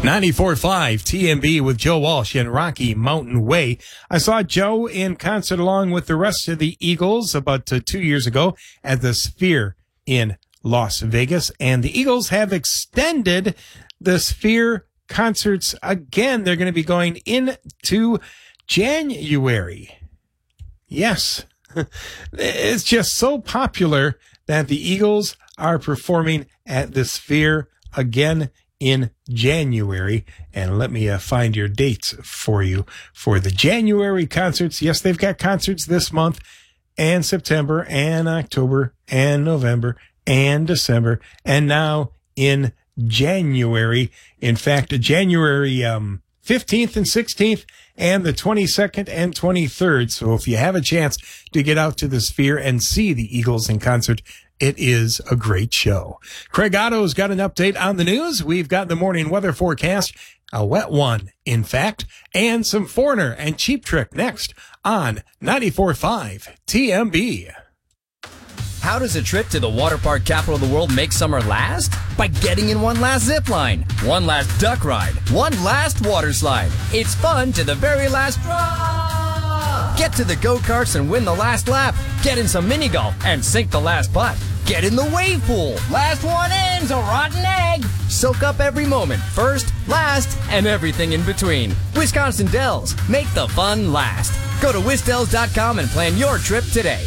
94.5 TMB with Joe Walsh and Rocky Mountain Way. I saw Joe in concert along with the rest of the Eagles about 2 years ago at the Sphere in Las Vegas. And the Eagles have extended the Sphere concerts again. They're going to be going into January. Yes. It's just so popular that the Eagles are performing at the Sphere again in January. And let me find your dates for you for the January concerts. Yes, they've got concerts this month and September and October and November and December and now in January. In fact, January 15th and 16th and the 22nd and 23rd. So if you have a chance to get out to the Sphere and see the Eagles in concert, it is a great show. Craig Otto's got an update on the news. We've got the morning weather forecast, a wet one, in fact, and some Foreigner and Cheap Trick next on 94.5 TMB. How does a trip to the water park capital of the world make summer last? By getting in one last zip line, one last duck ride, one last water slide. It's fun to the very last drop. Get to the go-karts and win the last lap. Get in some mini golf and sink the last putt. Get in the wave pool. Last one in's a rotten egg. Soak up every moment, first, last, and everything in between. Wisconsin Dells, make the fun last. Go to wisdells.com and plan your trip today.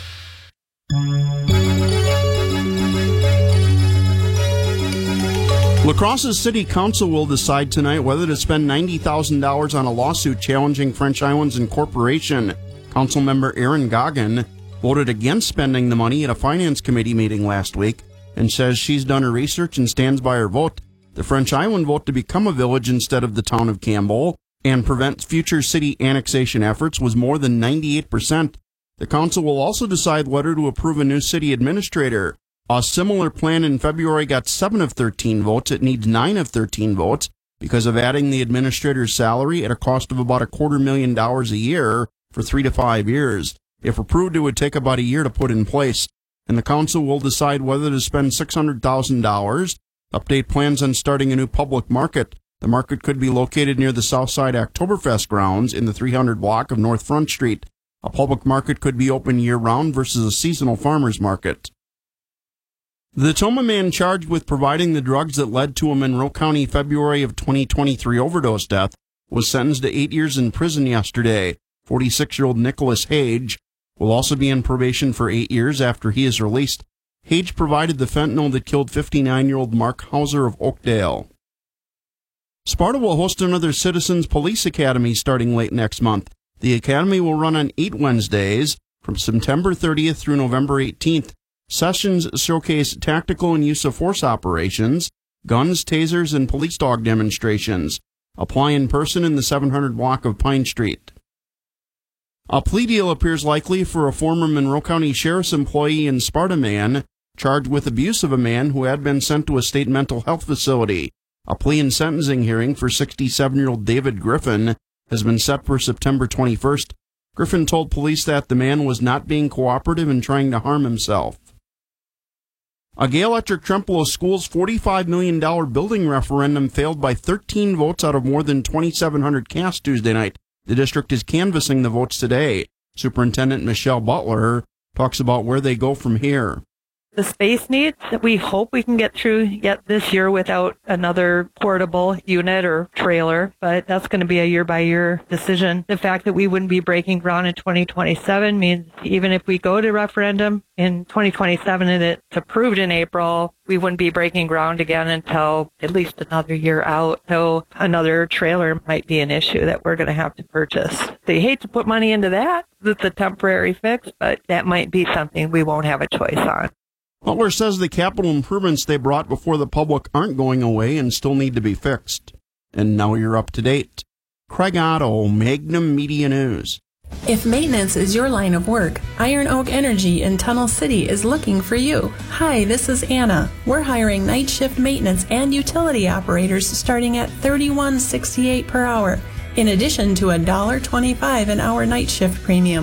La Crosse's City Council will decide tonight whether to spend $90,000 on a lawsuit challenging French Islands Incorporation. Councilmember Erin Goggin voted against spending the money at a finance committee meeting last week and says she's done her research and stands by her vote. The French Island vote to become a village instead of the town of Campbell and prevent future city annexation efforts was more than 98%. The council will also decide whether to approve a new city administrator. A similar plan in February got 7 of 13 votes. It needs 9 of 13 votes because of adding the administrator's salary at a cost of about $250,000 a year for 3 to 5 years. If approved, it would take about a year to put in place. And the council will decide whether to spend $600,000, update plans on starting a new public market. The market could be located near the Southside Oktoberfest grounds in the 300 block of North Front Street. A public market could be open year-round versus a seasonal farmer's market. The Toma man charged with providing the drugs that led to a Monroe County February of 2023 overdose death was sentenced to 8 years in prison yesterday. 46-year-old Nicholas Hage will also be in probation for 8 years after he is released. Hage provided the fentanyl that killed 59-year-old Mark Hauser of Oakdale. Sparta will host another Citizens Police Academy starting late next month. The academy will run on 8 Wednesdays from September 30th through November 18th. Sessions showcase tactical and use of force operations, guns, tasers, and police dog demonstrations. Apply in person in the 700 block of Pine Street. A plea deal appears likely for a former Monroe County Sheriff's employee and Sparta man charged with abuse of a man who had been sent to a state mental health facility. A plea and sentencing hearing for 67-year-old David Griffin has been set for September 21st. Griffin told police that the man was not being cooperative and trying to harm himself. A Gay Electric Trempealeau Schools $45 million building referendum failed by 13 votes out of more than 2,700 cast Tuesday night. The district is canvassing the votes today. Superintendent Michelle Butler talks about where they go from here. The space needs that we hope we can get through yet this year without another portable unit or trailer, but that's going to be a year-by-year decision. The fact that we wouldn't be breaking ground in 2027 means even if we go to referendum in 2027 and it's approved in April, we wouldn't be breaking ground again until at least another year out. So another trailer might be an issue that we're going to have to purchase. They hate to put money into that. It's a temporary fix, but that might be something we won't have a choice on. Butler says the capital improvements they brought before the public aren't going away and still need to be fixed. And now you're up to date. Craig Otto, Magnum Media News. If maintenance is your line of work, Iron Oak Energy in Tunnel City is looking for you. Hi, this is Anna. We're hiring night shift maintenance and utility operators starting at $31.68 per hour, in addition to a $1.25 an hour night shift premium.